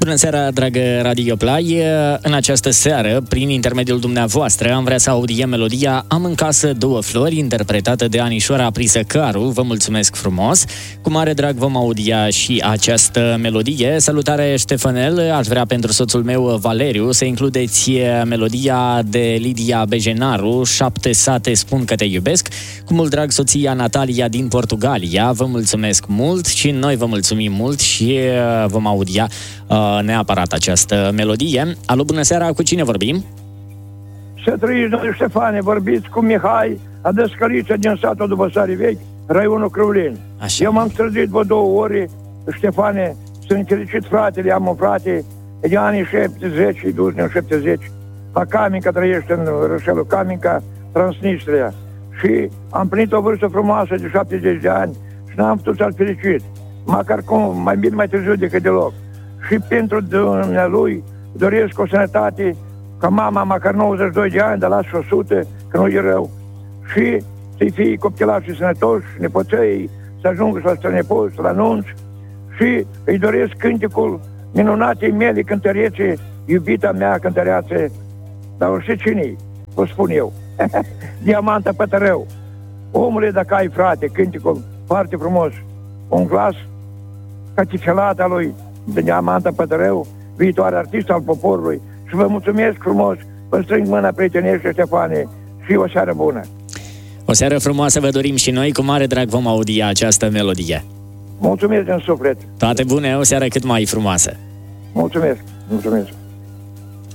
Bună seara, dragă Radio Play! În această seară, prin intermediul dumneavoastră, am vrea să audiem melodia Am în casă două flori, interpretată de Anișoara Prisăcaru. Vă mulțumesc frumos! Cu mare drag vom audia și această melodie. Salutare, Ștefanel! Aș vrea pentru soțul meu, Valeriu, să includeți melodia de Lidia Bejenaru, 7 sate spun că te iubesc. Cu mult drag, soția Natalia din Portugalia. Vă mulțumesc mult și noi vă mulțumim mult și vom audia neapărat această melodie. Alo, bună seara, cu cine vorbim? Să trăiți, domnule Ștefane, vorbiți cu Mihai, Adăscăliță din satul Dubăsari Vechi, raionul Crăuleni. Așa. Eu m-am străduit vreo 2 ori, Ștefane, sunt fericit fratele, am un frate de anii 70 și dus în 70, la Caminca, trăiește în rășelul Caminca, Transnistria. Și am plinit o vârstă frumoasă de 70 de ani și n-am putut să-l fericit. Măcar cum, mai bine mai târziu decât deloc. Și pentru dumnealui doresc o sănătate, ca mama măcar 92 de ani, dar lasă 100, că nu e rău. Și să-i fie coptilași și sănătoși, nepoței, să ajungă la strănepoți, la nunți. Și îi doresc cânticul minunatei mele cântărețe, iubita mea cântăreață, dar o știi cine-i? O spun eu. Diamanta Pătărău. Omule, dacă ai, frate, cânticul foarte frumos, un glas ca tifelata lui de Diamanta Pătărău, viitoare artist al poporului. Și vă mulțumesc frumos, vă strâng mâna prietenește, Ștefane, și o seară bună. O seară frumoasă vă dorim și noi, cu mare drag vom audia această melodie. Mulțumesc din suflet. Toate bune, o seară cât mai frumoasă. Mulțumesc, mulțumesc.